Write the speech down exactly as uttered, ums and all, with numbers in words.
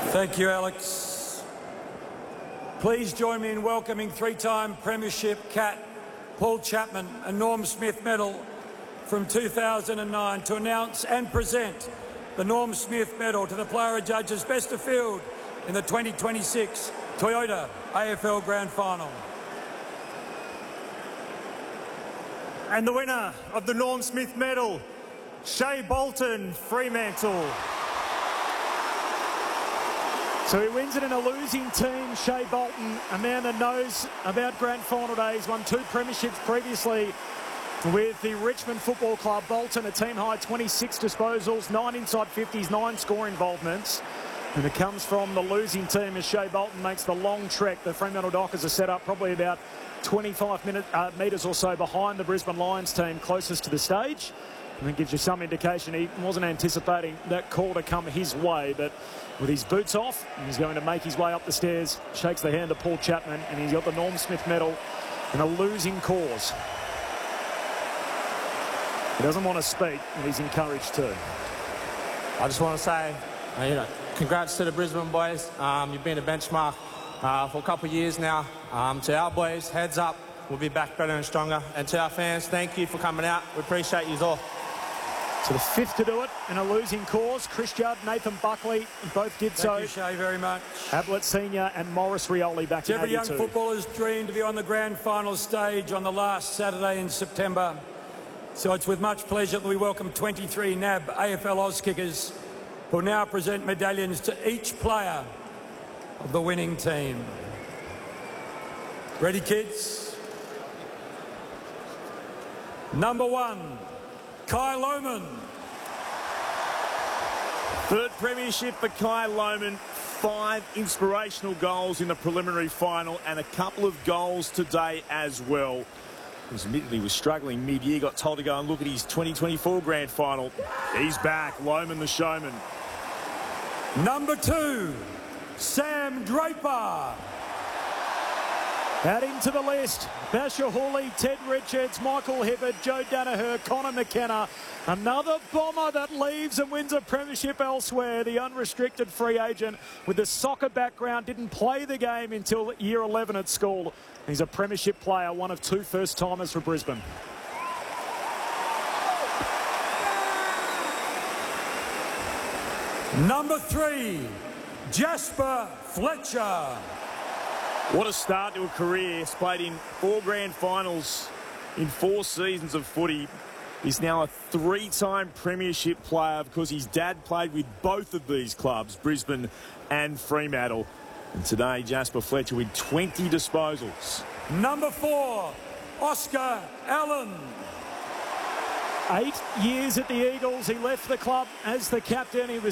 Thank you, Alex. Please join me in welcoming three-time Premiership cat Paul Chapman a Norm Smith Medal from two thousand nine to announce and present the Norm Smith Medal to the player judges best of field in the twenty twenty-six Toyota A F L Grand Final. And the winner of the Norm Smith Medal, Shai Bolton, Fremantle. So he wins it in a losing team. Shai Bolton, a man that knows about grand final days, won two premierships previously with the Richmond Football Club. Bolton, a team-high twenty-six disposals, nine inside fifties, nine score involvements. And it comes from the losing team as Shai Bolton makes the long trek. The Fremantle Dockers are set up probably about twenty-five minute, uh, metres or so behind the Brisbane Lions team closest to the stage. And it gives you some indication he wasn't anticipating that call to come his way, but with his boots off, he's going to make his way up the stairs, shakes the hand of Paul Chapman, and he's got the Norm Smith Medal in a losing cause. He doesn't want to speak, and he's encouraged to. I just want to say, uh, you know, congrats to the Brisbane boys. Um, you've been a benchmark uh, for a couple of years now. Um, to our boys, heads up, we'll be back better and stronger. And to our fans, thank you for coming out. We appreciate you all. So the fifth to do it in a losing cause. Chris Judd, Nathan Buckley, both did so. Thank you, Shai, very much. Ablett Senior and Maurice Rioli back in Every young eighty-two. footballer's dream to be on the grand final stage on the last Saturday in September. So it's with much pleasure that we welcome twenty-three N A B A F L Auskickers who will now present medallions to each player of the winning team. Ready, kids? Number one, Kai Lohmann. Third premiership for Kai Lohmann. Five inspirational goals in the preliminary final and a couple of goals today as well. He was admittedly was struggling mid-year, got told to go and look at his twenty twenty-four grand final. He's back, Lohmann the showman. Number two, Sam Draper. Adding to the list, Basher Hawley, Ted Richards, Michael Hibbert, Joe Danaher, Connor McKenna. Another bomber that leaves and wins a premiership elsewhere. The unrestricted free agent with the soccer background didn't play the game until year eleven at school. He's a premiership player, one of two first-timers for Brisbane. Number three, Jasper Fletcher. What a start to a career. He's played in four grand finals in four seasons of footy. He's now a three-time premiership player because his dad played with both of these clubs, Brisbane and Fremantle. And today, Jasper Fletcher with twenty disposals. Number four, Oscar Allen. Eight years at the Eagles. He left the club as the captain. He was